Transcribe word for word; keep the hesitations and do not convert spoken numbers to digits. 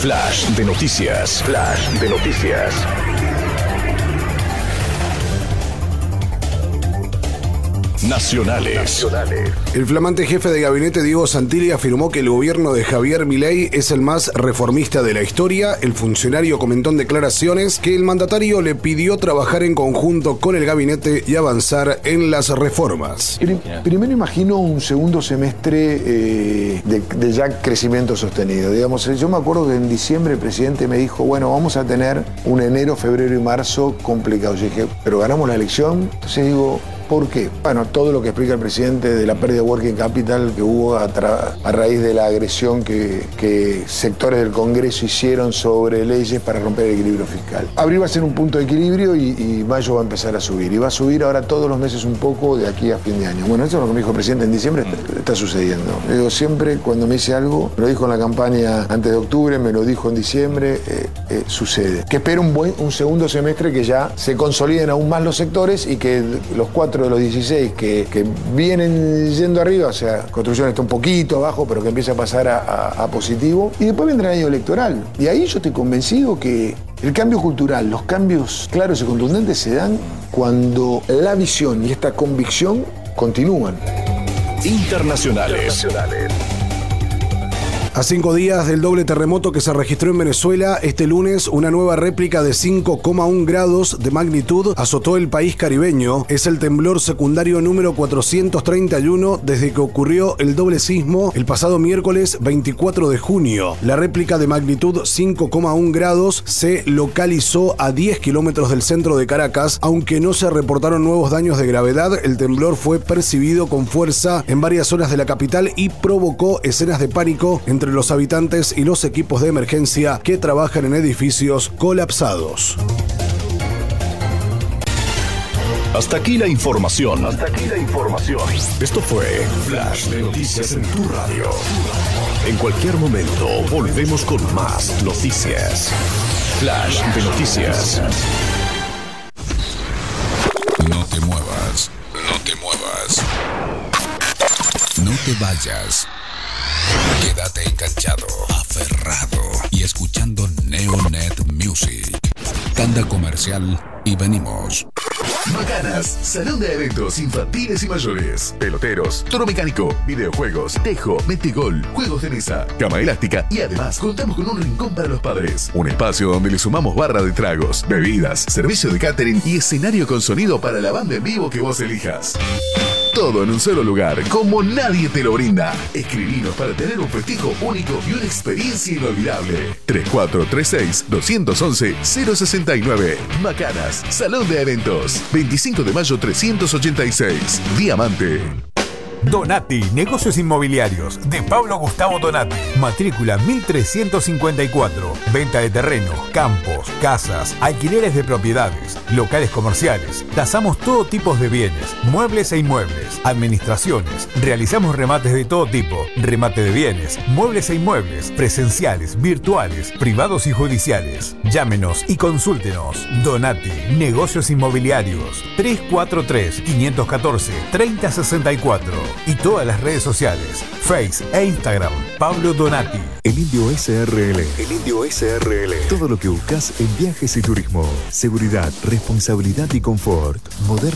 Flash de noticias. Flash de noticias. Nacionales. Nacionales. El flamante jefe de gabinete Diego Santilli afirmó que el gobierno de Javier Milei es el más reformista de la historia. El funcionario comentó en declaraciones que el mandatario le pidió trabajar en conjunto con el gabinete y avanzar en las reformas. Primero imagino un segundo semestre eh, de, de ya crecimiento sostenido. Digamos, yo me acuerdo que en diciembre el presidente me dijo, bueno, vamos a tener un enero, febrero y marzo complicado. Yo dije, pero ganamos la elección. Entonces digo, ¿por qué? Bueno, todo lo que explica el presidente de la pérdida de working capital que hubo a, tra- a raíz de la agresión que, que sectores del Congreso hicieron sobre leyes para romper el equilibrio fiscal. Abril va a ser un punto de equilibrio y, y mayo va a empezar a subir. Y va a subir ahora todos los meses un poco de aquí a fin de año. Bueno, eso es lo que me dijo el presidente en diciembre, está, está sucediendo. Yo digo, siempre cuando me dice algo, me lo dijo en la campaña antes de octubre, me lo dijo en diciembre, eh, eh, sucede. Que espero un, buen, un segundo semestre que ya se consoliden aún más los sectores y que los cuatro de los dieciséis que, que vienen yendo arriba, o sea, construcción está un poquito abajo, pero que empieza a pasar a, a, a positivo. Y después vendrá el año electoral. Y ahí yo estoy convencido que el cambio cultural, los cambios claros y contundentes se dan cuando la visión y esta convicción continúan. Internacionales. Internacionales. A cinco días del doble terremoto que se registró en Venezuela, este lunes una nueva réplica de cinco coma uno grados de magnitud azotó el país caribeño. Es el temblor secundario número cuatrocientos treinta y uno desde que ocurrió el doble sismo el pasado miércoles veinticuatro de junio. La réplica de magnitud cinco coma uno grados se localizó a diez kilómetros del centro de Caracas. Aunque no se reportaron nuevos daños de gravedad, el temblor fue percibido con fuerza en varias zonas de la capital y provocó escenas de pánico entre los habitantes y los equipos de emergencia que trabajan en edificios colapsados. Hasta aquí la información. Hasta aquí la información. Esto fue Flash de Noticias en tu radio. En cualquier momento volvemos con más noticias. Flash de Noticias. No te muevas. No te muevas. No te vayas. Quédate enganchado, aferrado y escuchando Neonet Music. Tanda comercial y venimos. Macanas, salón de eventos infantiles y mayores, peloteros, toro mecánico, videojuegos, tejo, metegol, juegos de mesa, cama elástica y además contamos con un rincón para los padres. Un espacio donde le sumamos barra de tragos, bebidas, servicio de catering y escenario con sonido para la banda en vivo que vos elijas. Todo en un solo lugar, como nadie te lo brinda. Escribinos para tener un festejo único y una experiencia inolvidable. tres cuatro tres seis, dos once, cero sesenta y nueve. Macanas, Salón de Eventos. veinticinco de mayo trescientos ochenta y seis. Diamante. Donati, negocios inmobiliarios, de Pablo Gustavo Donati. Matrícula mil trescientos cincuenta y cuatro. Venta de terreno, campos, casas, alquileres de propiedades, locales comerciales. Tasamos todo tipo de bienes, muebles e inmuebles, administraciones. Realizamos remates de todo tipo, remate de bienes, muebles e inmuebles, presenciales, virtuales, privados y judiciales. Llámenos y consúltenos. Donati, negocios inmobiliarios. tres cuatro tres, cinco uno cuatro, tres cero seis cuatro. Y todas las redes sociales, Face e Instagram, Pablo Donati. El Indio S R L. El Indio S R L. Todo lo que buscas en viajes y turismo. Seguridad, responsabilidad y confort. Moderno.